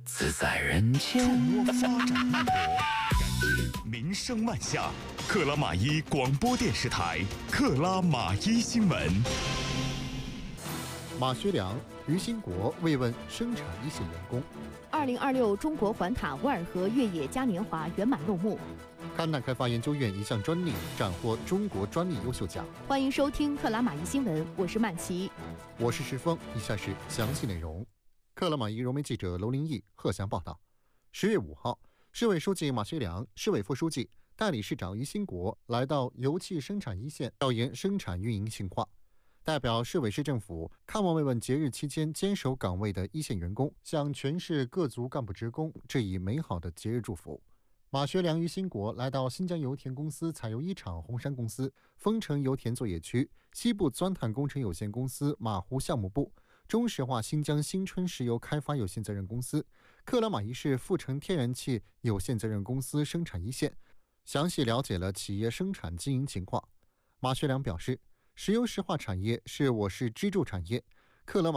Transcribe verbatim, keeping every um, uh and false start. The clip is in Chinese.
自在人间。 触摸发展脉搏，感知民生万象。克拉玛依广播电视台，克拉玛依新闻。 马学良、于兴国慰问生产一线员工。 二零二六中国环塔沃尔河越野嘉年华圆满落幕。 肝胆开发研究院一项专利斩获中国专利优秀奖。 欢迎收听克拉玛依新闻，我是曼琪， 我是石峰。以下是详细内容。克拉玛依融媒记者娄林毅、贺翔报道。十月五号，市委书记马学良、市委副书记、代理市长于兴国来到油气生产一线调研生产运营情况。代表市委市政府看望慰问节日期间坚守岗位的一线员工，向全市各族干部职工致以美好的节日祝福。马学良、于兴国来到新疆油田公司采油一厂红山公司、丰城油田作业区、西部钻探工程有限公司马湖项目部、中石化新疆新春石油开发有限责任公司、克拉玛依市富成天然气有限责任公司生产一线，详细了解了企业生产经营情况。马学良表示，石油石化产业是我市支柱产业，克拉玛